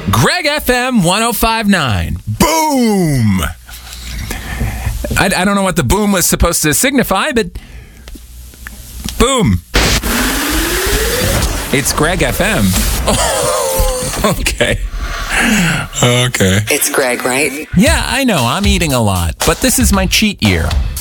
Greg FM 105.9. Boom! I don't know what the boom was supposed to signify, but boom. It's Greg FM. Oh, okay. Okay. It's Greg, right? Yeah, I know. I'm eating a lot, but this is my cheat year.